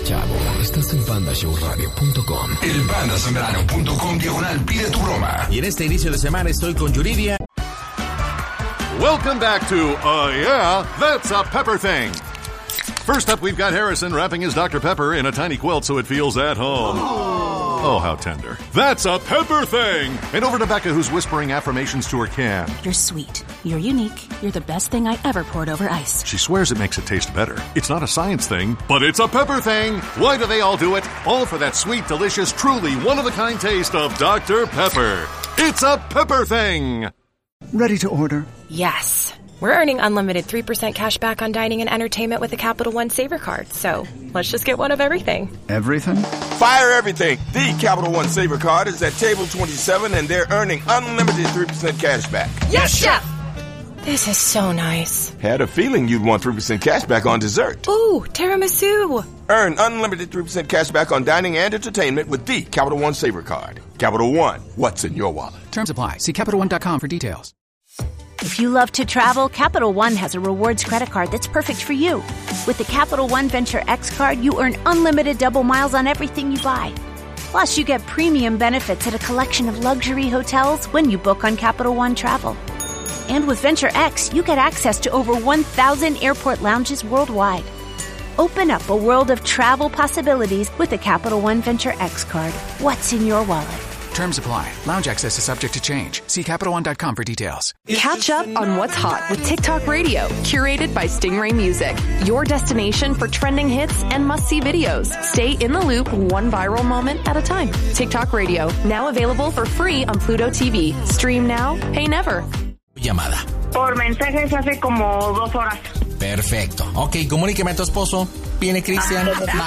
Chavo, estás en pandashowradio.com. El pandasembrano.com/ pide tu broma. Y en este inicio de semana estoy con Yuridia. Welcome back to Yeah, That's a Pepper Thing. First up, we've got Harrison wrapping his Dr. Pepper in a tiny quilt so it feels at home. Oh, how tender. That's a Pepper Thing. And over to Becca, who's whispering affirmations to her can. You're sweet. You're unique. You're the best thing I ever poured over ice. She swears it makes it taste better. It's not a science thing, but it's a Pepper Thing. Why do they all do it? All for that sweet, delicious, truly one-of-a-kind taste of Dr. Pepper. It's a Pepper Thing. Ready to order? Yes. We're earning unlimited 3% cash back on dining and entertainment with the Capital One Saver Card. So let's just get one of everything. Everything? Fire everything. The Capital One Saver Card is at table 27 and they're earning unlimited 3% cash back. Yes, Chef! This is so nice. Had a feeling you'd want 3% cash back on dessert. Ooh, tiramisu. Earn unlimited 3% cash back on dining and entertainment with the Capital One Saver Card. Capital One, what's in your wallet? Terms apply. See CapitalOne.com for details. If you love to travel, Capital One has a rewards credit card that's perfect for you. With the Capital One Venture X card, you earn unlimited double miles on everything you buy. Plus, you get premium benefits at a collection of luxury hotels when you book on Capital One Travel. And with Venture X, you get access to over 1,000 airport lounges worldwide. Open up a world of travel possibilities with the Capital One Venture X card. What's in your wallet? Terms apply. Lounge access is subject to change. See CapitalOne.com for details. Catch up on what's hot with TikTok Radio, curated by Stingray Music. Your destination for trending hits and must-see videos. Stay in the loop, one viral moment at a time. TikTok Radio, now available for free on Pluto TV. Stream now, pay never. Llamada. Por mensajes hace como 2 horas. Perfecto. Ok, comuníqueme a tu esposo. Viene Cristian.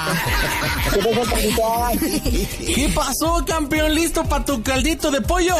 ¿Qué pasó, campeón? ¿Listo para tu caldito de pollo?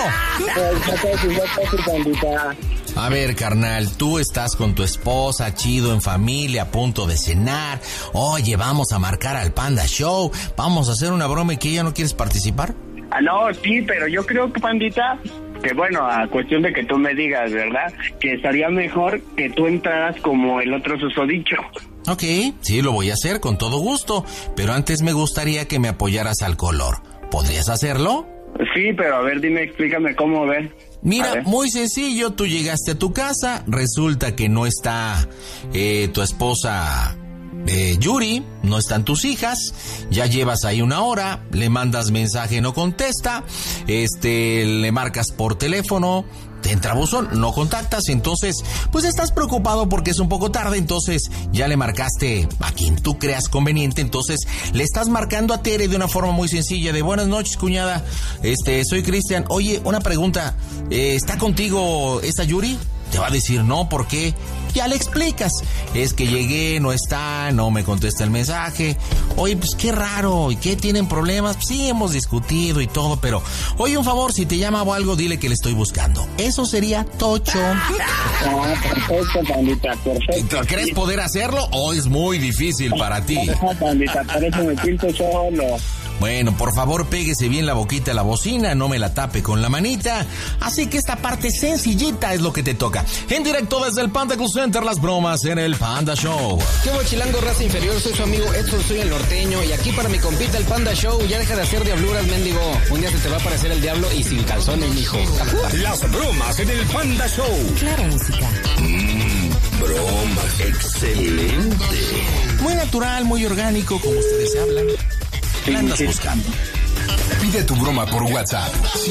A ver, carnal, tú estás con tu esposa, chido, en familia, a punto de cenar. Oye, vamos a marcar al Panda Show. Vamos a hacer una broma y que ya no quieres participar. No, sí, pero yo creo que, Pandita, que bueno, a cuestión de que tú me digas, ¿verdad? Que estaría mejor que tú entraras como el otro susodicho. Ok, sí, lo voy a hacer con todo gusto, pero antes me gustaría que me apoyaras al color. ¿Podrías hacerlo? Sí, pero a ver, dime, explícame cómo ves. Mira, muy sencillo, tú llegaste a tu casa, resulta que no está tu esposa Yuri, no están tus hijas, ya llevas ahí 1 hora, le mandas mensaje, no contesta, le marcas por teléfono, te entra buzón, no contactas, entonces pues estás preocupado porque es un poco tarde, entonces ya le marcaste a quien tú creas conveniente, entonces le estás marcando a Tere de una forma muy sencilla, de buenas noches, cuñada, soy Cristian, oye, una pregunta, ¿está contigo esa Yuri? Te va a decir no, ¿por qué? Ya le explicas, es que llegué, no está, no me contesta el mensaje, oye, pues qué raro, ¿y qué tienen problemas? Pues sí, hemos discutido y todo, pero oye, un favor, si te llama o algo, dile que le estoy buscando. Eso sería tocho. Perfecto, Pandita, perfecto. ¿Crees poder hacerlo o es muy difícil para ti? No, Pandita, por eso me pinto solo. Bueno, por favor, péguese bien la boquita a la bocina, no me la tape con la manita. Así que esta parte sencillita es lo que te toca. En directo desde el Panda Club Center, las bromas en el Panda Show. ¿Qué mochilango, raza inferior? Soy su amigo Edson, soy el norteño. Y aquí para mi compita el Panda Show, ya deja de hacer diabluras, mendigo. Un día se te va a aparecer el diablo y sin calzones, mijo. Las bromas en el Panda Show. Claro, música. Bromas, excelente. Muy natural, muy orgánico, como ustedes hablan. ¿Qué andas buscando? Pide tu broma por WhatsApp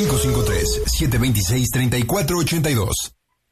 553-726-3482.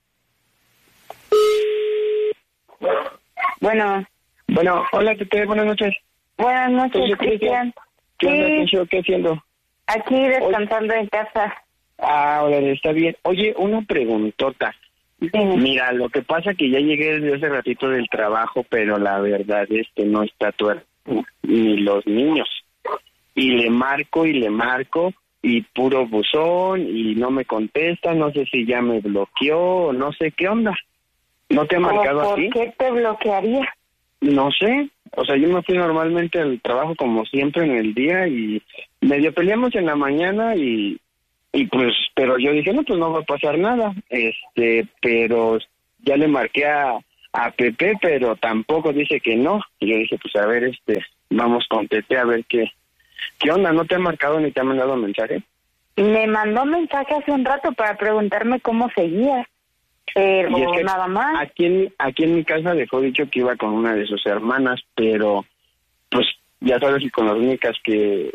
Bueno, hola, Tete, buenas noches. Buenas noches, Cristian. ¿Qué onda, ¿Qué haciendo? Aquí descansando en casa. Órale, está bien. Oye, una preguntota. Mira, lo que pasa que ya llegué desde hace ratito del trabajo, pero la verdad es que no está tu hermano, ni los niños. Y le marco y puro buzón y no me contesta, no sé si ya me bloqueó, no sé qué onda. ¿No te ha marcado así? ¿Por qué te bloquearía? No sé, o sea, yo me fui normalmente al trabajo como siempre en el día y medio peleamos en la mañana y pues, pero yo dije, no, pues no va a pasar nada, pero ya le marqué a a Pepe, pero tampoco dice que no. Y yo dije, pues a ver, vamos con Pepe a ver qué onda. ¿No te ha marcado ni te ha mandado mensaje? Me mandó mensaje hace un rato para preguntarme cómo seguía, pero Y es que nada más. Aquí en mi casa dejó dicho que iba con una de sus hermanas, pero pues ya sabes, y con las únicas que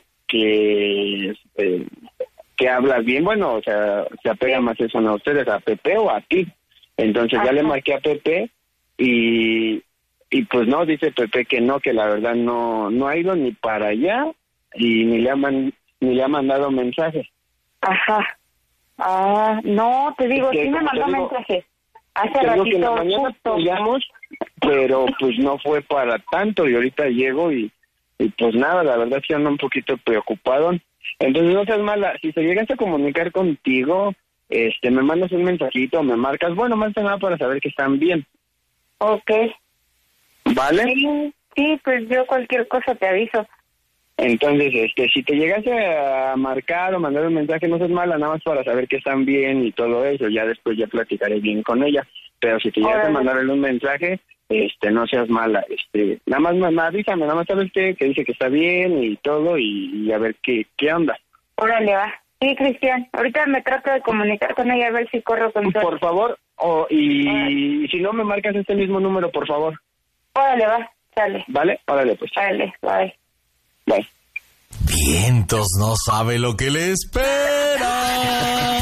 hablas bien, bueno, o sea, se apega más eso a ustedes, a Pepe o a ti. Entonces ya le marqué a Pepe y pues no, dice Pepe que no, que la verdad no ha ido ni para allá y ni le ha mandado mensaje. Ajá. Ah, no, te digo, sí me mandó mensaje. Hace ratito que en la mañana apoyamos, pero pues no fue para tanto y ahorita llego y pues nada, la verdad sí ando un poquito preocupado. Entonces no seas mala, si se llegas a comunicar contigo, me mandas un mensajito, me marcas, bueno, más que nada para saber que están bien. Ok. ¿Vale? Sí, pues yo cualquier cosa te aviso. Entonces, si te llegase a marcar o mandar un mensaje, no seas mala, nada más para saber que están bien y todo eso, ya después ya platicaré bien con ella. Pero si te llegas a mandarle un mensaje, no seas mala, nada más avísame, nada más sabes que dice que está bien y todo y a ver qué onda. Órale, va. Sí, Cristian, ahorita me trato de comunicar con ella a ver si corro con suerte. Por favor, y si no me marcas este mismo número, por favor. Órale, va, sale. ¿Vale? Órale, pues. Órale, bye. Bye. Vientos, no sabe lo que le espera.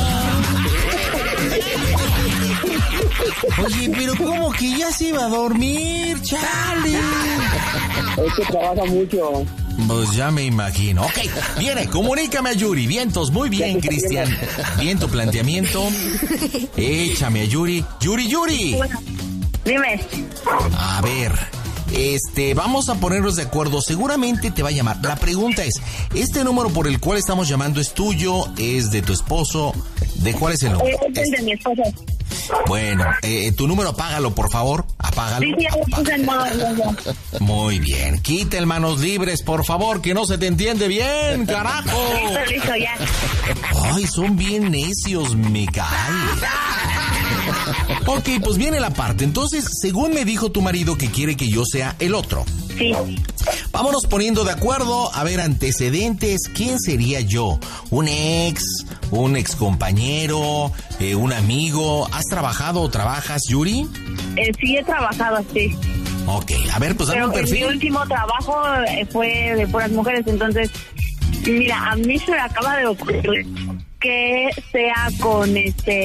Oye, pero ¿cómo que ya se iba a dormir? ¡Chale! Es que trabaja mucho. Pues ya me imagino. Ok, viene, comunícame a Yuri. Vientos, muy bien, Cristian. Bien tu planteamiento. Échame a Yuri. Yuri. Bueno, dime. A ver, vamos a ponernos de acuerdo. Seguramente te va a llamar. La pregunta es, ¿este número por el cual estamos llamando es tuyo? ¿Es de tu esposo? ¿De cuál es el número? Es el de mi esposo. Bueno, tu número apágalo, por favor. Apágalo. Sí, ya lo puse en modo. Muy bien. Quita el manos libres, por favor, que no se te entiende bien, carajo. Listo, ya. Ay, son bien necios, me cae. Ok, pues viene la parte. Entonces, según me dijo tu marido que quiere que yo sea el otro. Sí. Vámonos poniendo de acuerdo. A ver, antecedentes. ¿Quién sería yo? ¿Un ex? ¿Un ex compañero? ¿Un amigo? ¿Has trabajado o trabajas, Yuri? Sí, he trabajado, sí. Ok, a ver, pues dame un perfil. Mi último trabajo fue de puras mujeres, entonces, mira, a mí se me acaba de ocurrir que sea con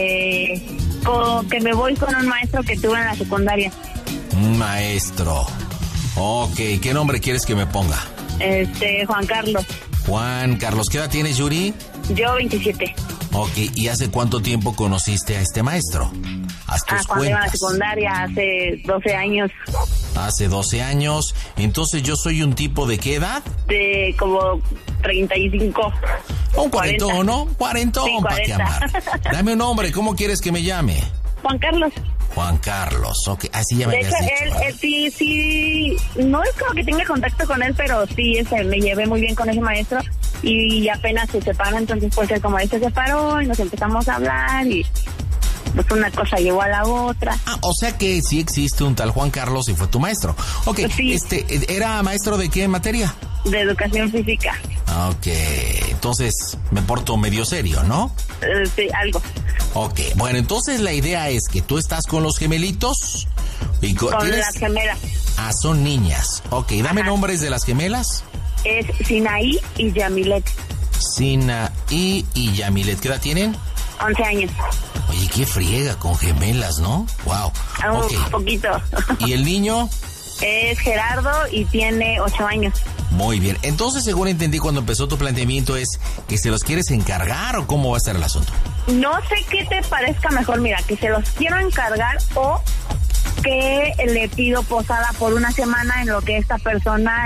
que me voy con un maestro que tuve en la secundaria. Un maestro. Ok, ¿qué nombre quieres que me ponga? Juan Carlos. Juan Carlos, ¿qué edad tienes, Yuri? Yo 27. Ok, ¿y hace cuánto tiempo conociste a este maestro? Haz tus cuando iba a la cuentas. secundaria, hace 12 años. Hace 12 años. Entonces, ¿yo soy un tipo de qué edad? De como 35. Un cuarentón, ¿no? Cuarentón, sí, ¿para qué amar? Dame un nombre, ¿cómo quieres que me llame? Juan Carlos. Juan Carlos, ok, así ya me de habías hecho, dicho. Sí, no es como que tenga contacto con él, pero sí, me llevé muy bien con ese maestro y apenas se separó, entonces pues como él se separó y nos empezamos a hablar y pues una cosa llevó a la otra. Ah, o sea que sí existe un tal Juan Carlos y fue tu maestro. Ok, sí. ¿Era maestro de qué materia? De educación física. Ok, entonces me porto medio serio, ¿no? Sí, algo. Ok, bueno, entonces la idea es que tú estás con los gemelitos. Y con las gemelas. Ah, son niñas. Ok, dame nombres de las gemelas. Es Sinaí y Yamilet. Sinaí y Yamilet, ¿qué edad tienen? 11 años. Oye, qué friega con gemelas, ¿no? Wow. Okay. Un poquito. ¿Y el niño? Es Gerardo y tiene 8 años. Muy bien. Entonces, según entendí cuando empezó tu planteamiento, es que se los quieres encargar o cómo va a ser el asunto. No sé qué te parezca mejor, mira, que se los quiero encargar o que le pido posada por una semana en lo que esta persona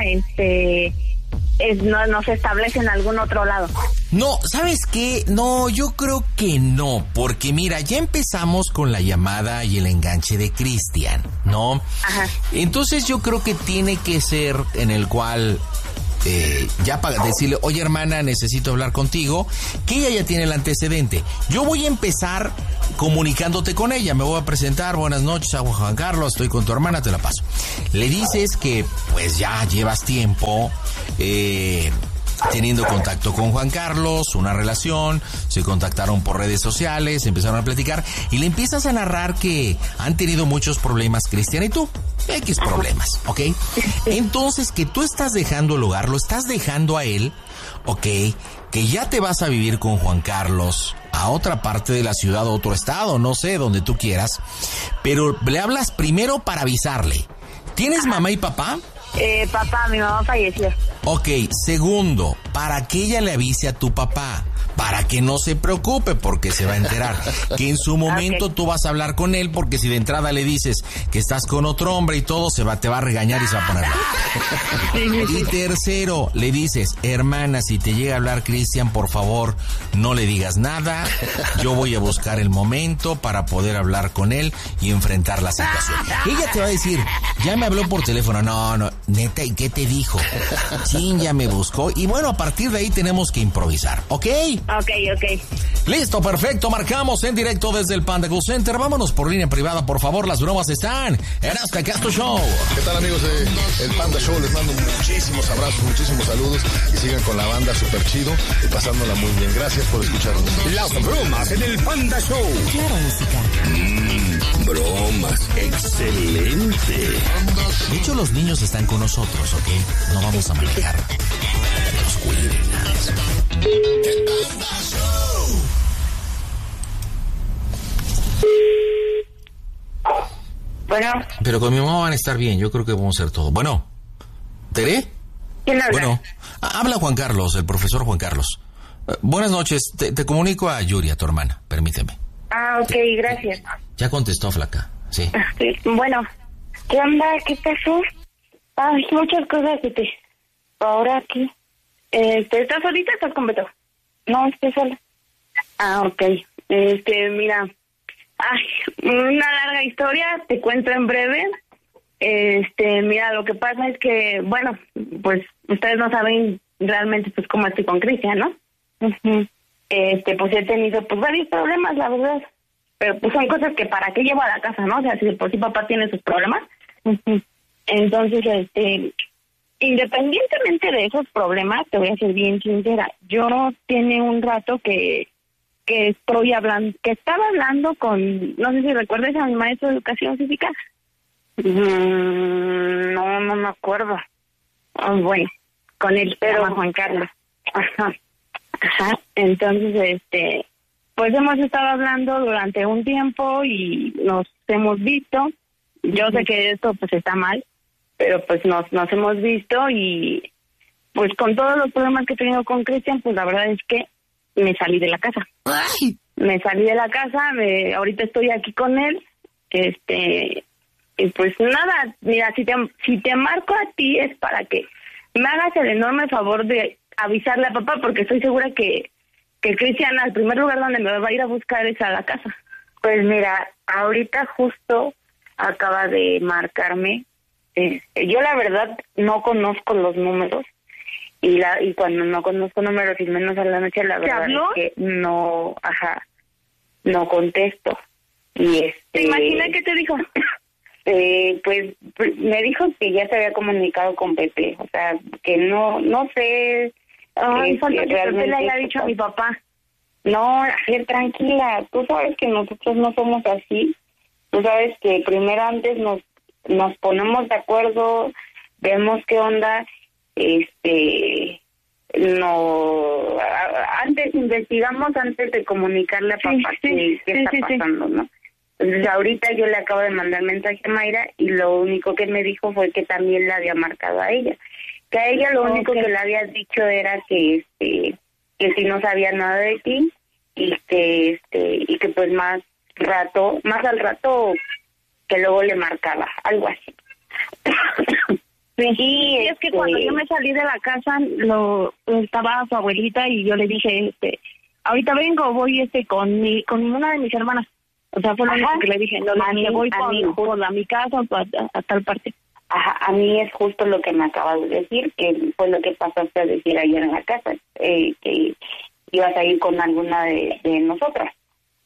no se establece en algún otro lado. No, ¿sabes qué? No, yo creo que no, porque mira, ya empezamos con la llamada y el enganche de Cristian, ¿no? Ajá. Entonces yo creo que tiene que ser en el cual ya para decirle, oye hermana, necesito hablar contigo, que ella ya tiene el antecedente. Yo voy a empezar comunicándote con ella. Me voy a presentar, buenas noches, hago Juan Carlos, estoy con tu hermana, te la paso. Le dices que pues ya llevas tiempo teniendo contacto con Juan Carlos, una relación, se contactaron por redes sociales, empezaron a platicar y le empiezas a narrar que han tenido muchos problemas Cristian y tú. X problemas, ¿ok? Entonces que tú estás dejando el hogar, lo estás dejando a él, ¿ok? Que ya te vas a vivir con Juan Carlos a otra parte de la ciudad, a otro estado, no sé, donde tú quieras, pero le hablas primero para avisarle. ¿Tienes mamá y papá? Papá, mi mamá falleció. Ok, segundo, para que ella le avise a tu papá, para que no se preocupe porque se va a enterar, que en su momento tú vas a hablar con él, porque si de entrada le dices que estás con otro hombre y todo, te va a regañar y se va a poner bravo. Y tercero, le dices, hermana, si te llega a hablar Cristian, por favor, no le digas nada, yo voy a buscar el momento para poder hablar con él y enfrentar la situación. Ella te va a decir, ya me habló por teléfono, no, neta, ¿y qué te dijo? Sí, ya me buscó, y bueno, a partir de ahí tenemos que improvisar, ¿ok? Ok. Listo, perfecto, marcamos en directo desde el Panda Go Center. Vámonos por línea privada, por favor, las bromas están en Hasta Casto Show. ¿Qué tal, amigos de El Panda Show? Les mando muchísimos abrazos, muchísimos saludos y sigan con la banda súper chido y pasándola muy bien. Gracias por escucharnos. Las bromas en El Panda Show. Claro, música. Bromas, excelente. De hecho, los niños están con nosotros, ¿ok? No vamos a manejar. Los cuiden, nada de eso. Bueno. Pero con mi mamá van a estar bien, yo creo que vamos a hacer todo. Bueno, ¿Tere? ¿Quién habla? Bueno, habla Juan Carlos, el profesor Juan Carlos. Buenas noches, te comunico a Yuri, a tu hermana, permíteme. Ok, gracias. Ya contestó, flaca, sí. Bueno, ¿qué onda? ¿Qué pasó? Ay, muchas cosas ahora aquí. ¿Estás solita o estás con Beto? No, estoy sola. Ok. Mira. Ay, una larga historia, te cuento en breve. Mira, lo que pasa es que, bueno, pues ustedes no saben realmente pues cómo estoy con Cristian, ¿no? Uh-huh. Pues he tenido pues varios problemas, la verdad. Pero pues son cosas que para qué llevo a la casa, ¿no? O sea, si de por sí papá tiene sus problemas. Uh-huh. Entonces, independientemente de esos problemas, te voy a ser bien sincera. Yo tiene un rato que estaba hablando con, no sé si recuerdas a mi maestro de educación física. No me acuerdo. Bueno, con él, pero Juan Carlos. Ajá. Entonces, pues hemos estado hablando durante un tiempo y nos hemos visto. Yo sé que esto pues está mal, pero pues nos hemos visto y pues con todos los problemas que he tenido con Cristian, pues la verdad es que me salí de la casa. ¡Ay! Me salí de la casa, ahorita estoy aquí con él, y pues nada, mira, si te marco a ti es para que me hagas el enorme favor de avisarle a papá, porque estoy segura que Cristian, al primer lugar donde me va a ir a buscar es a la casa. Pues mira, ahorita justo acaba de marcarme, yo la verdad no conozco los números, y cuando no conozco números y menos a la noche, la verdad es que no contesto. Y ¿te imaginas qué te dijo? Pues me dijo que ya se había comunicado con Pepe, o sea, que no sé. Ay, falta que Pepe le haya dicho a mi papá. No, tranquila, tú sabes que nosotros no somos así. Tú sabes que primero antes nos ponemos de acuerdo, vemos qué onda. Antes investigamos antes de comunicarle a papá qué está pasando, ¿no? Entonces ahorita yo le acabo de mandar mensaje a Mayra y lo único que me dijo fue que también le había marcado a ella, que a ella lo único que le había dicho era que si no sabía nada de ti y que pues más al rato que luego le marcaba, algo así. Sí, es que cuando yo me salí de la casa, estaba su abuelita y yo le dije, ahorita vengo, voy con una de mis hermanas. O sea, fue lo único que le dije, no, me voy a mi casa a tal parte. Ajá, a mí es justo lo que me acabas de decir, que fue lo que pasaste a decir ayer en la casa, que ibas a ir con alguna de nosotras.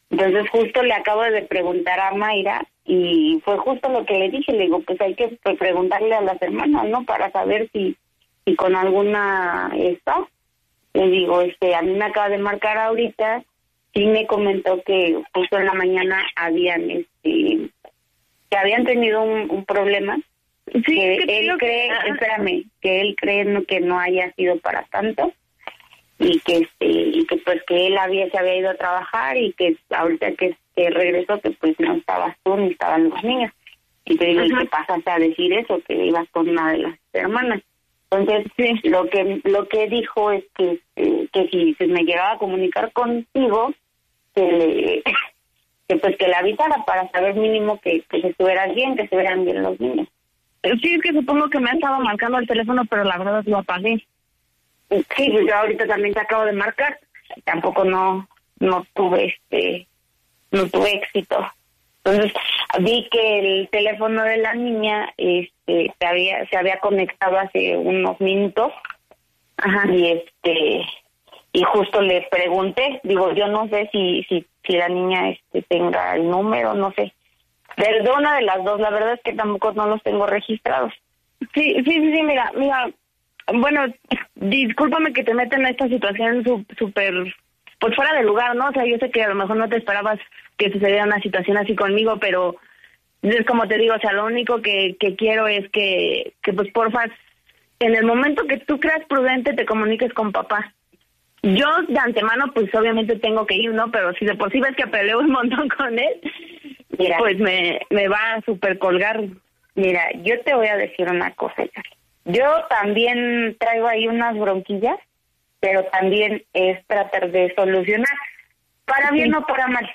Entonces justo le acabo de preguntar a Mayra y fue justo lo que le dije, le digo, pues hay que preguntarle a las hermanas, ¿no? Para saber si con alguna está. Le digo, a mí me acaba de marcar ahorita, sí me comentó que justo en la mañana que habían tenido un problema. Sí, que él cree, que él cree que no haya sido para tanto y que pues que él se había ido a trabajar y que ahorita que regresó que pues no estabas tú ni estaban los niños. Y te digo, ¿y qué pasaste a decir eso? Que ibas con una de las hermanas. Entonces, sí, lo que dijo es que si me llegaba a comunicar contigo, que le avisara para saber mínimo que estuvieras bien, que estuvieran bien los niños. Sí, es que supongo que me ha estado marcando el teléfono, pero la verdad lo apagué. Sí, yo ahorita también te acabo de marcar. Tampoco no tuve éxito. Entonces vi que el teléfono de la niña se había conectado hace unos minutos. Ajá. Y justo le pregunté, digo, yo no sé si la niña tenga el número, no sé. De una de las dos, la verdad es que tampoco no los tengo registrados. Sí, mira, bueno, discúlpame que te meta en esta situación súper, pues fuera de lugar, ¿no? O sea, yo sé que a lo mejor no te esperabas que sucediera una situación así conmigo, pero es como te digo, o sea, lo único que quiero es que pues porfa, en el momento que tú creas prudente te comuniques con papá. Yo de antemano pues obviamente tengo que ir, ¿no? Pero si de por sí ves que peleo un montón con él, mira, pues me va a super colgar. Mira, yo te voy a decir una cosa. Yo también traigo ahí unas bronquillas, pero también es tratar de solucionar, para bien o para mal.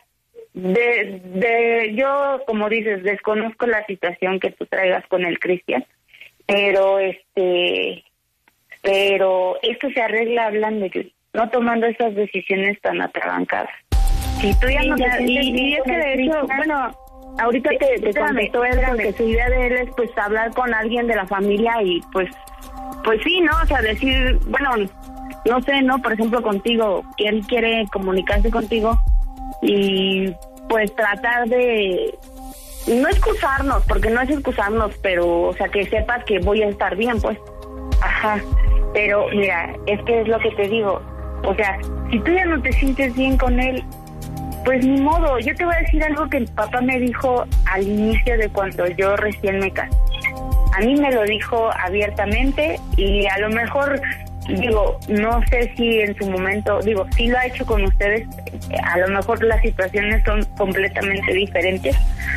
Yo, como dices, desconozco la situación que tú traigas con el Cristian, pero esto se arregla hablando, Yuri, no tomando esas decisiones tan atrabancadas. Si tú ya no te sientes bien y es que de hecho, bueno, ahorita te contestó él porque su idea de él es pues hablar con alguien de la familia y pues sí, ¿no? O sea, decir, bueno, no sé, ¿no? Por ejemplo, contigo, que él quiere comunicarse contigo y pues tratar de no excusarnos, porque no es excusarnos, pero, o sea, que sepas que voy a estar bien, pues. Ajá, pero mira, es que es lo que te digo, o sea, si tú ya no te sientes bien con él, pues ni modo. Yo te voy a decir algo que el papá me dijo al inicio de cuando yo recién me casé. A mí me lo dijo abiertamente y a lo mejor, digo, no sé si en su momento, digo, sí lo ha hecho con ustedes, a lo mejor las situaciones son completamente diferentes,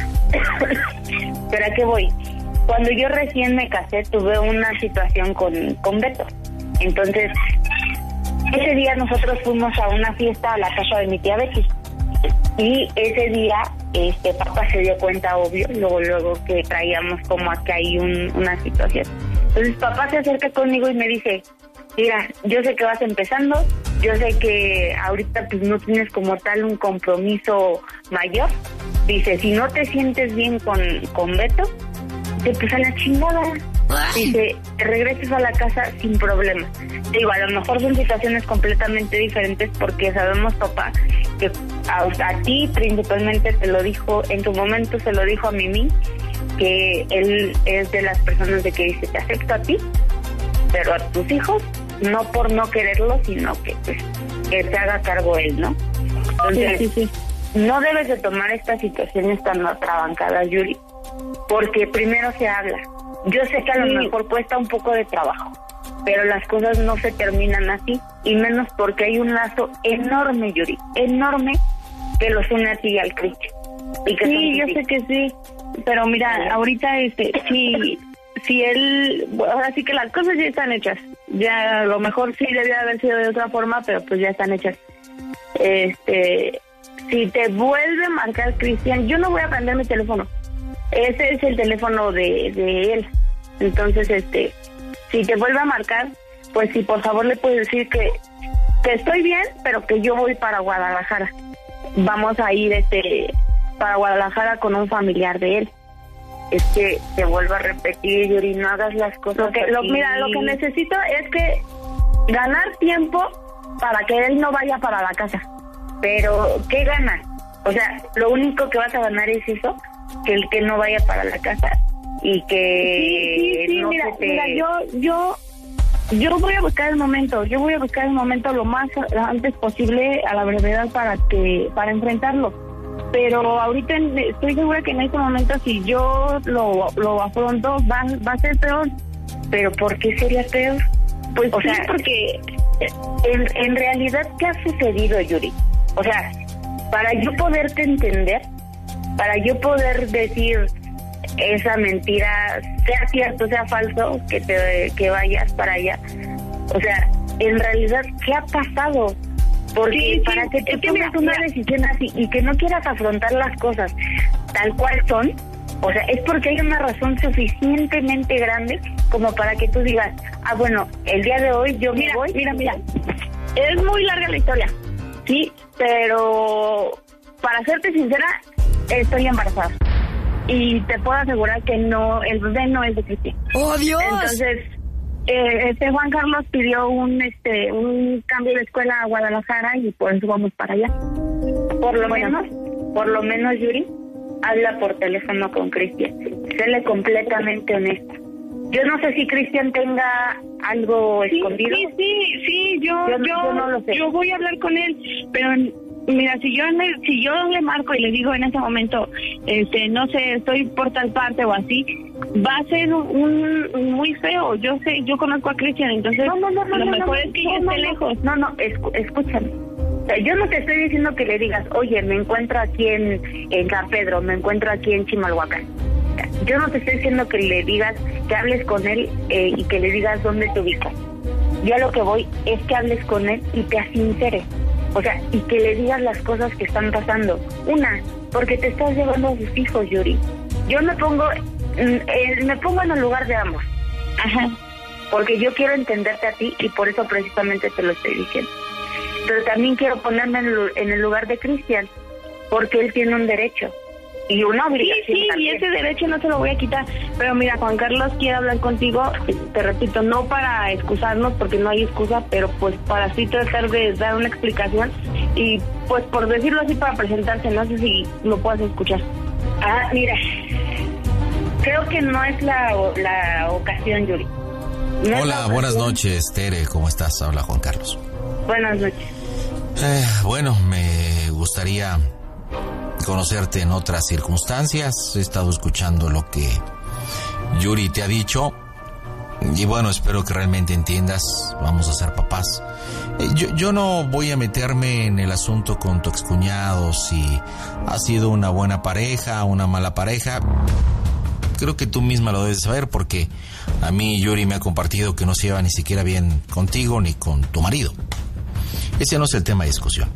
pero ¿a qué voy? Cuando yo recién me casé tuve una situación con Beto. Entonces, ese día nosotros fuimos a una fiesta a la casa de mi tía Betty. Y ese día, papá se dio cuenta, obvio, luego que traíamos como acá hay una situación. Entonces papá se acerca conmigo y me dice, mira, yo sé que vas empezando, yo sé que ahorita pues no tienes como tal un compromiso mayor. Dice, si no te sientes bien con Beto, pues a la chingada. Dice, te regreses a la casa sin problema. Digo, a lo mejor son situaciones completamente diferentes porque sabemos, papá, que a ti principalmente te lo dijo, en tu momento se lo dijo a Mimi, que él es de las personas de que dice, te acepto a ti, pero a tus hijos, no por no quererlo, sino que pues que se haga cargo él, ¿no? Entonces, sí. No debes de tomar estas situaciones tan atrabancadas, Yuri, porque primero se habla. Yo sé que a lo mejor cuesta un poco de trabajo, pero las cosas no se terminan así, y menos porque hay un lazo enorme, Yuri, enorme, que los une a ti y al Cristian. Sí, yo sé que sí, pero mira, ahorita si él, ahora sí que las cosas ya están hechas, ya a lo mejor sí debía haber sido de otra forma, pero pues ya están hechas. Si te vuelve a marcar Cristian, yo no voy a prender mi teléfono. Ese es el teléfono de él. Entonces, si te vuelve a marcar, pues si por favor le puedes decir que estoy bien, pero que yo voy para Guadalajara. Vamos a ir para Guadalajara con un familiar de él. Es que te vuelvo a repetir, Yuri, no hagas las cosas mira, lo que necesito es que ganar tiempo para que él no vaya para la casa. Pero, ¿qué ganas? O sea, lo único que vas a ganar es eso, que el que no vaya para la casa y que sí, no mira, se te... mira, yo voy a buscar el momento, lo más antes posible, a la brevedad, para enfrentarlo. Pero ahorita estoy segura que en este momento, si yo lo afronto, va a ser peor. ¿Pero por qué sería peor? Pues o sí, sea, porque en realidad, ¿qué ha sucedido, Yuri? O sea, para yo poderte entender, para yo poder decir esa mentira, sea cierto, sea falso, que vayas para allá, o sea, en realidad, ¿qué ha pasado? Porque para que tú tomes una decisión así y que no quieras afrontar las cosas tal cual son, o sea, es porque hay una razón suficientemente grande como para que tú digas, bueno, el día de hoy yo me voy. Mira, es muy larga la historia, sí, pero para serte sincera, estoy embarazada. Y te puedo asegurar que no, el bebé no es de Cristian. ¡Oh, Dios! Entonces, Juan Carlos pidió un cambio de escuela a Guadalajara y por eso vamos para allá. Por lo menos, Yuri, habla por teléfono con Cristian. Séle completamente honesta. Yo no sé si Cristian tenga algo escondido. Sí, yo no lo sé. Yo voy a hablar con él, pero mira, si yo le marco y le digo en ese momento, no sé, estoy por tal parte o así, va a ser un muy feo. Yo conozco a Cristian, entonces lo mejor es que yo esté lejos. Escúchame. O sea, yo no te estoy diciendo que le digas, oye, me encuentro aquí en San Pedro, me encuentro aquí en Chimalhuacán. Yo no te estoy diciendo que le digas, que hables con él y que le digas dónde te ubicas. Yo a lo que voy es que hables con él y te asinceres. O sea, y que le digas las cosas que están pasando. Porque te estás llevando a sus hijos, Yuri. Yo me pongo en el lugar de ambos. Ajá. Porque yo quiero entenderte a ti y por eso precisamente te lo estoy diciendo. Pero también quiero ponerme en el lugar de Cristian, porque él tiene un derecho y una obligación. Sí, y ese derecho no se lo voy a quitar. Pero mira, Juan Carlos quiere hablar contigo, te repito, no para excusarnos, porque no hay excusa, pero pues para así tratar de dar una explicación y pues por decirlo así, para presentarse. No sé si lo puedas escuchar. Mira, creo que no es la ocasión, Yuri. Hola, buenas noches, Tere, ¿cómo estás? Habla Juan Carlos. Buenas noches. Bueno, me gustaría conocerte en otras circunstancias. He estado escuchando lo que Yuri te ha dicho y bueno, espero que realmente entiendas. Vamos a ser papás. Yo no voy a meterme en el asunto con tu excuñado, si ha sido una buena pareja, una mala pareja. Creo que tú misma lo debes saber, porque a mí Yuri me ha compartido que no se lleva ni siquiera bien contigo ni con tu marido. Ese no es el tema de discusión.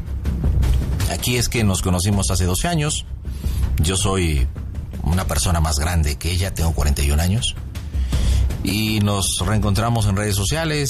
Aquí es que nos conocimos hace 12 años. Yo soy una persona más grande que ella, tengo 41 años. Y nos reencontramos en redes sociales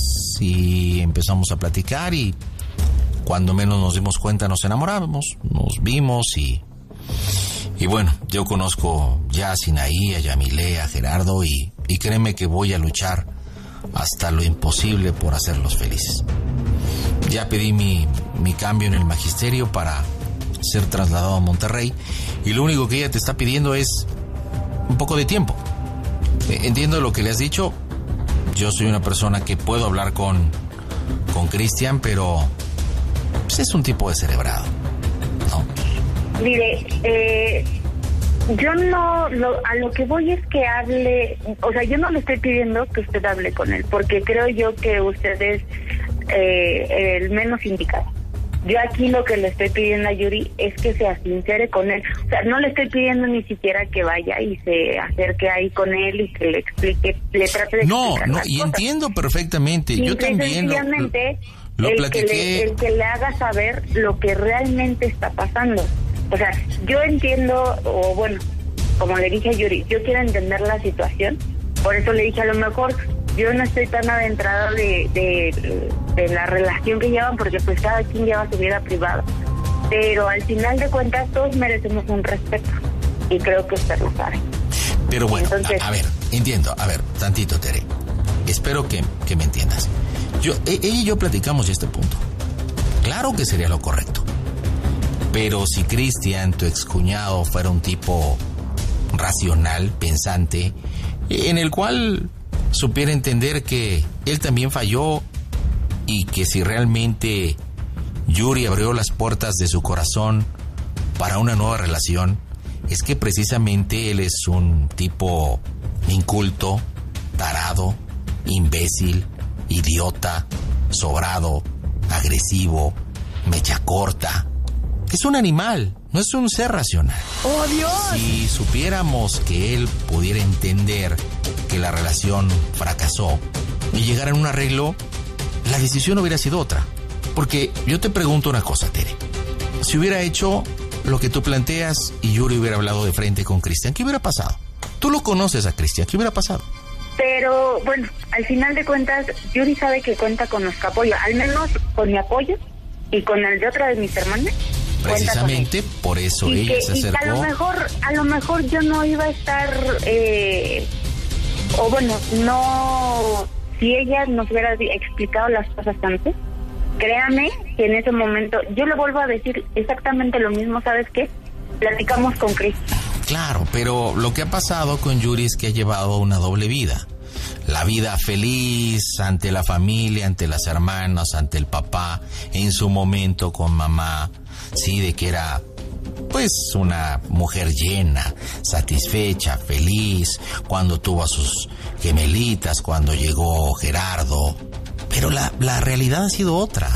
y empezamos a platicar y cuando menos nos dimos cuenta nos enamoramos, nos vimos y bueno, yo conozco ya a Sinaí, a Yamile, a Gerardo y créeme que voy a luchar hasta lo imposible por hacerlos felices. Ya pedí mi cambio en el magisterio para ser trasladado a Monterrey y lo único que ella te está pidiendo es un poco de tiempo. Entiendo lo que le has dicho. Yo soy una persona que puedo hablar con Cristian, pero pues es un tipo descerebrado, ¿no? Mire, yo no, a lo que voy es que hable, o sea, yo no le estoy pidiendo que usted hable con él, porque creo yo que usted es el menos indicado. Yo aquí lo que le estoy pidiendo a Yuri es que se sincere con él. O sea, no le estoy pidiendo ni siquiera que vaya y se acerque ahí con él y que le explique, le trate de explicar las y cosas. Entiendo perfectamente. Simple yo también lo platiqué. El que le haga saber lo que realmente está pasando. O sea, yo entiendo, o bueno, como le dije a Yuri, yo quiero entender la situación. Por eso le dije, a lo mejor yo no estoy tan adentrada de la relación que llevan, porque pues cada quien lleva su vida privada. Pero al final de cuentas todos merecemos un respeto. Y creo que usted lo sabe. Pero bueno, entonces, a ver, entiendo. A ver, tantito, Tere. Espero que me entiendas. Ella y yo platicamos ya este punto. Claro que sería lo correcto. Pero si Cristian, tu excuñado, fuera un tipo racional, pensante, en el cual supiera entender que él también falló y que si realmente Yuri abrió las puertas de su corazón para una nueva relación, es que precisamente él es un tipo inculto, tarado, imbécil, idiota, sobrado, agresivo, mecha corta. Es un animal, no es un ser racional. ¡Oh, Dios! Si supiéramos que él pudiera entender que la relación fracasó y llegar a un arreglo, la decisión hubiera sido otra. Porque yo te pregunto una cosa, Tere. Si hubiera hecho lo que tú planteas y Yuri hubiera hablado de frente con Cristian, ¿qué hubiera pasado? Tú lo conoces a Cristian, ¿qué hubiera pasado? Pero, bueno, al final de cuentas, Yuri sabe que cuenta con nuestro apoyo, al menos con mi apoyo y con el de otra de mis hermanas. Precisamente por eso y ella que, se acercó. A lo mejor yo no iba a estar, o bueno, no, si ella nos hubiera explicado las cosas antes, créame que en ese momento, yo le vuelvo a decir exactamente lo mismo, ¿sabes qué? Platicamos con Cristian. Claro, pero lo que ha pasado con Yuri es que ha llevado una doble vida. La vida feliz ante la familia, ante las hermanas, ante el papá, en su momento con mamá, sí, de que era pues una mujer llena, satisfecha, feliz, cuando tuvo a sus gemelitas, cuando llegó Gerardo. Pero la realidad ha sido otra.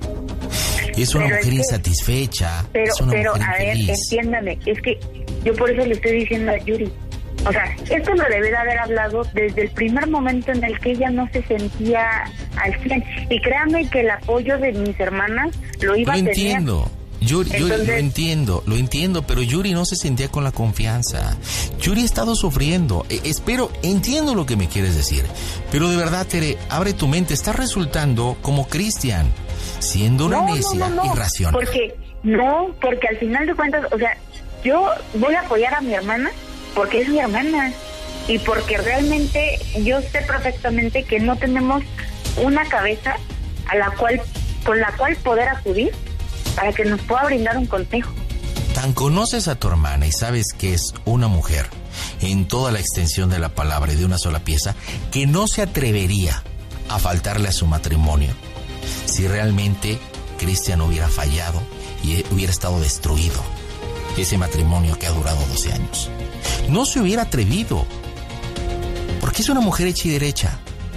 Es una mujer insatisfecha. Pero, a ver, entiéndame, es que yo por eso le estoy diciendo a Yuri. O sea, esto lo debe de haber hablado desde el primer momento en el que ella no se sentía al 100. Y créame que el apoyo de mis hermanas lo iba a tener. Entiendo. Yuri, lo entiendo, pero Yuri no se sentía con la confianza. Yuri ha estado sufriendo. Entiendo lo que me quieres decir. Pero de verdad, Tere, abre tu mente. Estás resultando como Cristian, siendo una necia irracional. Porque al final de cuentas, o sea, yo voy a apoyar a mi hermana porque es mi hermana. Y porque realmente yo sé perfectamente que no tenemos una cabeza con la cual poder acudir para que nos pueda brindar un consejo. Tan conoces a tu hermana y sabes que es una mujer en toda la extensión de la palabra y de una sola pieza, que no se atrevería a faltarle a su matrimonio si realmente Cristian hubiera fallado y hubiera estado destruido ese matrimonio que ha durado 12 años. No se hubiera atrevido, porque es una mujer hecha y derecha.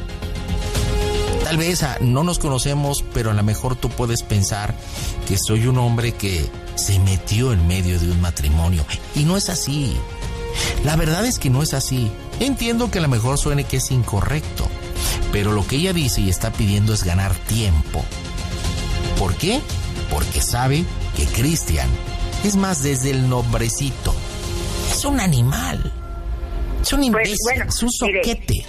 Tal vez no nos conocemos, pero a lo mejor tú puedes pensar que soy un hombre que se metió en medio de un matrimonio. Y no es así. La verdad es que no es así. Entiendo que a lo mejor suene que es incorrecto, pero lo que ella dice y está pidiendo es ganar tiempo. ¿Por qué? Porque sabe que Cristian, es más, desde el nombrecito, es un animal. Es un imbécil, es un soquete.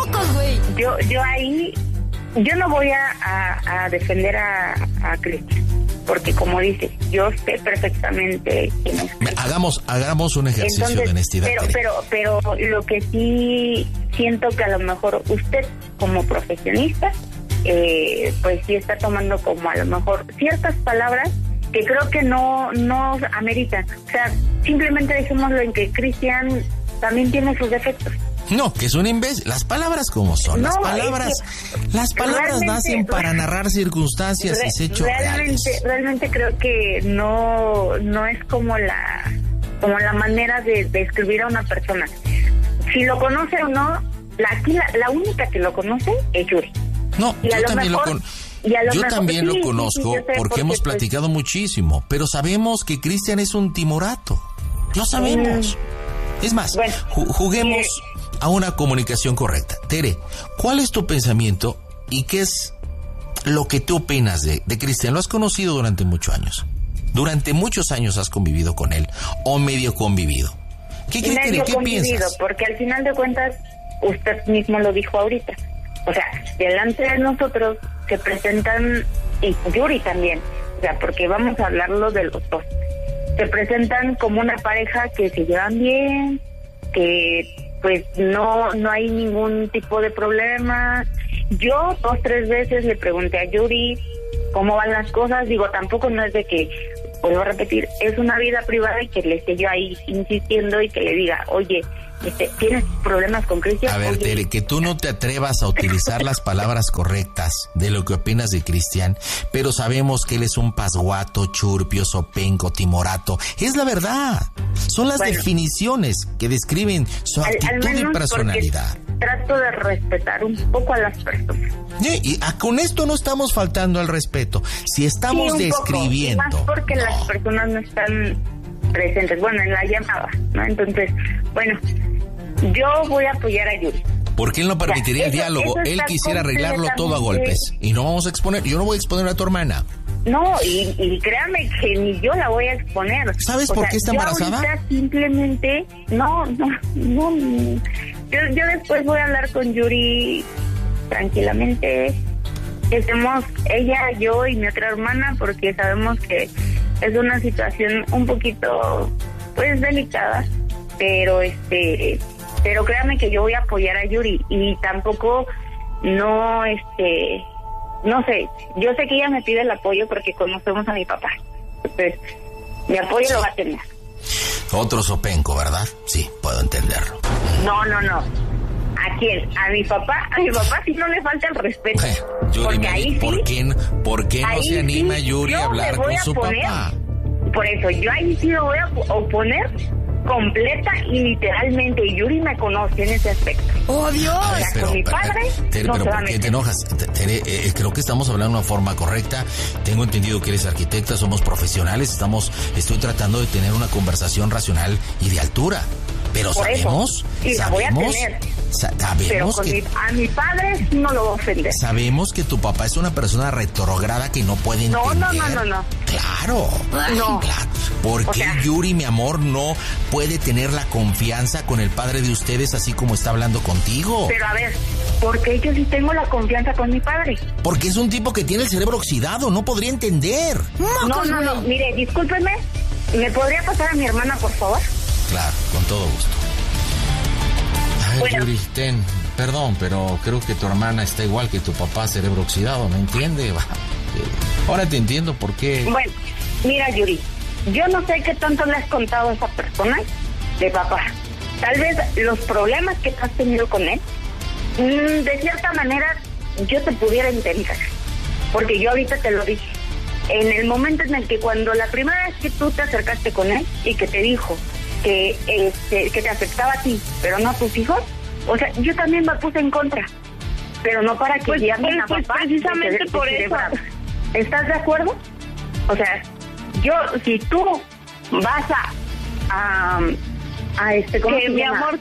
Yo no voy a defender a Cristian, porque como dices, yo sé perfectamente quién es Cristian. Hagamos un ejercicio de honestidad. Pero lo que sí siento que a lo mejor usted como profesionista, pues sí está tomando como a lo mejor ciertas palabras que creo que no ameritan. O sea, simplemente dejémoslo en que Cristian también tiene sus defectos. No, que es un imbécil. Las palabras como son. Las palabras nacen para narrar circunstancias y hechos reales. Realmente creo que no es como la manera de describir a una persona. Si lo conoce o no, la única que lo conoce es Yuri. No, yo también lo conozco porque hemos platicado muchísimo, pero sabemos que Cristian es un timorato. Lo sabemos. Es más, juguemos a una comunicación correcta. Tere, ¿cuál es tu pensamiento y qué es lo que tú opinas de Cristian? Lo has conocido durante muchos años. Durante muchos años has convivido con él o medio convivido. ¿Qué piensas? Porque al final de cuentas, usted mismo lo dijo ahorita. O sea, delante de nosotros se presentan, y Yuri también, o sea, porque vamos a hablarlo de los dos. Se presentan como una pareja que se llevan bien, que pues no hay ningún tipo de problema. Yo 2-3 veces le pregunté a Yuri cómo van las cosas. Digo, tampoco no es de que vuelvo a repetir, es una vida privada y que le esté yo ahí insistiendo y que le diga, oye, ¿tienes problemas con Cristian? A ver, Tere, que tú no te atrevas a utilizar las palabras correctas de lo que opinas de Cristian, pero sabemos que él es un pasguato, churpio, sopenco, timorato. Es la verdad. Son las definiciones que describen su actitud y personalidad. Trato de respetar un poco a las personas. Con esto no estamos faltando al respeto. Si estamos describiendo... Más porque las personas no están presentes, bueno, en la llamada, ¿no? Entonces, bueno, yo voy a apoyar a Yuri. Porque él no permitiría el diálogo, él quisiera arreglarlo todo a golpes. Y no vamos a exponer, yo no voy a exponer a tu hermana. No, y créame que ni yo la voy a exponer. ¿Sabes por qué está embarazada? Simplemente, no. Yo después voy a hablar con Yuri tranquilamente. Estemos ella, yo y mi otra hermana, porque sabemos que es una situación un poquito, pues, delicada, pero créame que yo voy a apoyar a Yuri y tampoco no sé, yo sé que ella me pide el apoyo porque conocemos a mi papá, entonces mi apoyo lo va a tener. Otro sopenco, ¿verdad? Sí, puedo entenderlo. No. ¿A quién? ¿A mi papá? A mi papá sí no le falta el respeto. Yuri, porque ahí ¿por qué no se anima Yuri a hablar con su papá? Por eso, yo ahí sí lo voy a oponer completa y literalmente. Y Yuri me conoce en ese aspecto. ¡Oh, Dios! O sea, con mi padre Tere, no pero se va a ¿por qué meter. te enojas? Tere, creo que estamos hablando de una forma correcta. Tengo entendido que eres arquitecta, somos profesionales, estoy tratando de tener una conversación racional y de altura. Pero por sabemos, eso, y la voy a tener. Pero a mi padre sí no lo voy a ofender. Sabemos que tu papá es una persona retrógrada que no puede entender. No. Claro. No. Claro. ¿Por qué Yuri, mi amor, no puede tener la confianza con el padre de ustedes así como está hablando contigo? Pero a ver, ¿por qué yo sí tengo la confianza con mi padre? Porque es un tipo que tiene el cerebro oxidado, no podría entender. No. Mire, discúlpeme, ¿me podría pasar a mi hermana, por favor? Claro, con todo gusto. A ver, Bueno. Yuri, perdón, pero creo que tu hermana está igual que tu papá, cerebro oxidado, ¿no entiende? Ahora te entiendo por qué. Bueno, mira, Yuri, yo no sé qué tanto le has contado a esa persona de papá. Tal vez los problemas que has tenido con él, de cierta manera, yo te pudiera entender. Porque yo ahorita te lo dije. En el momento en el que cuando la primera vez que tú te acercaste con él y que te dijo que te afectaba a ti, pero no a tus hijos, o sea, yo también me puse en contra, pero no para que llamen a papá. Precisamente por eso. ¿Estás de acuerdo? O sea, si tú vas a ¿cómo se llama? Mi amor,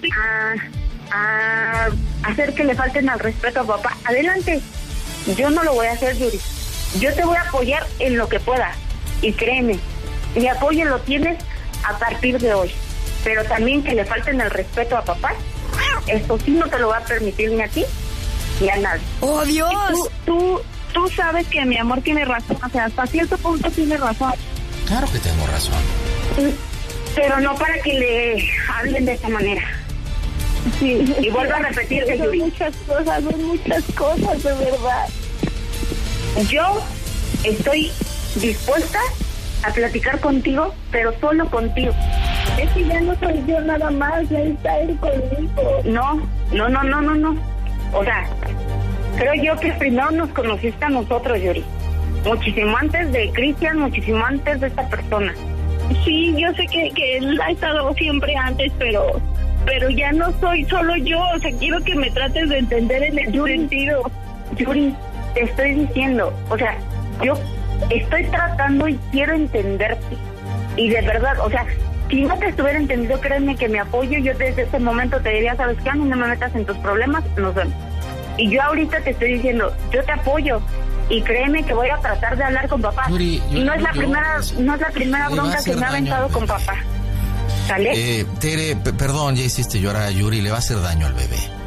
a hacer que le falten al respeto a papá, adelante. Yo no lo voy a hacer, Yuri. Yo te voy a apoyar en lo que pueda. Y créeme, mi apoyo lo tienes a partir de hoy. Pero también que le falten el respeto a papá, esto sí no te lo va a permitir ni a ti ni a nadie. ¡Oh, Dios! Tú sabes que mi amor tiene razón, o sea, hasta cierto punto tiene razón. Claro que tengo razón. Pero no para que le hablen de esa manera. Sí. Y vuelvo a repetirte, son Yuri. muchas cosas, de verdad. Yo estoy dispuesta a platicar contigo, pero solo contigo. Es que ya no soy yo nada más, ya está él conmigo. No. O sea, creo yo que primero nos conociste a nosotros, Yuri. Muchísimo antes de Cristian, muchísimo antes de esta persona. Sí, yo sé que él ha estado siempre antes, pero ya no soy solo yo. O sea, quiero que me trates de entender en el sentido. Yuri, te estoy diciendo, o sea, yo estoy tratando y quiero entenderte. Y de verdad, o sea, si no te estuviera entendido, créeme que mi apoyo, yo desde ese momento te diría, ¿sabes qué? A mí no me metas en tus problemas, nos vemos. Y yo ahorita te estoy diciendo, yo te apoyo. Y créeme que voy a tratar de hablar con papá. Yuri, y no es la primera bronca que me ha aventado con papá. ¿Sale? Tere, perdón, ya hiciste llorar a Yuri, le va a hacer daño al bebé.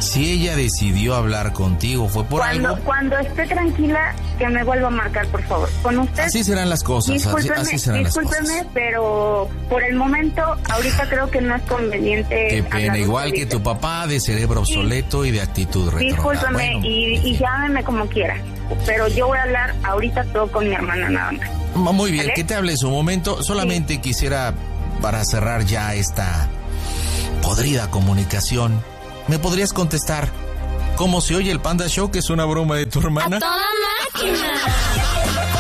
Si ella decidió hablar contigo, fue por algo. Cuando esté tranquila, que me vuelva a marcar, por favor. Con usted. Así serán las cosas. Así serán las cosas. Discúlpeme, pero por el momento, ahorita creo que no es conveniente. Qué pena, igual que tu papá, de cerebro obsoleto y de actitud retrógrada. Discúlpeme, bueno, y llámeme como quiera. Pero yo voy a hablar ahorita todo con mi hermana nada más. Muy bien, ¿vale? que te hable en su momento. Solamente quisiera, para cerrar ya esta podrida comunicación, ¿me podrías contestar cómo se oye el Panda Show, que es una broma de tu hermana? ¡A toda máquina!